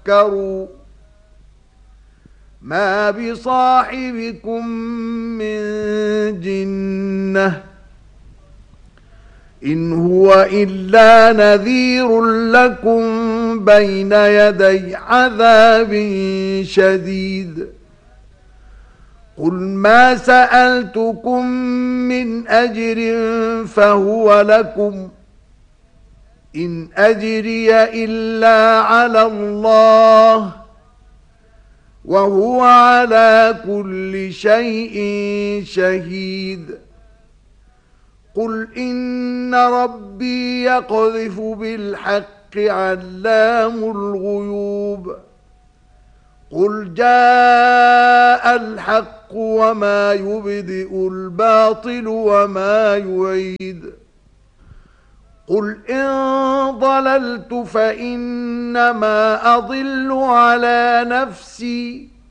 تذكروا ما بصاحبكم من جنة إن هو إلا نذير لكم بين يدي عذاب شديد قل ما سألتكم من أجر فهو لكم إن أجري إلا على الله وهو على كل شيء شهيد قل إن ربي يقذف بالحق علام الغيوب قل جاء الحق وما يبدئ الباطل وما يعيد قل إن ضللت فإنما أضل على نفسي